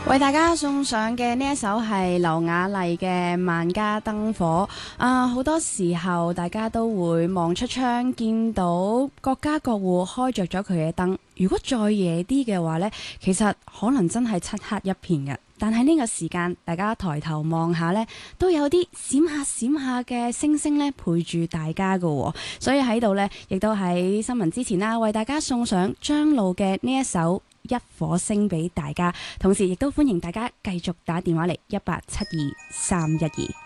為大家送上嘅呢一首係劉雅麗嘅《萬家燈火》。好多時候大家都會望出窗，見到各家各戶開着咗佢嘅燈。如果再夜啲嘅話呢，其實可能真係漆黑一片嘅。但係呢個時間，大家抬頭望下呢，都有啲閃下閃下嘅星星呢陪住大家㗎。所以喺度呢，亦都喺新聞之前啦，為大家送上張露嘅呢一首一顆星俾大家，同時亦都歡迎大家繼續打電話嚟1872-312。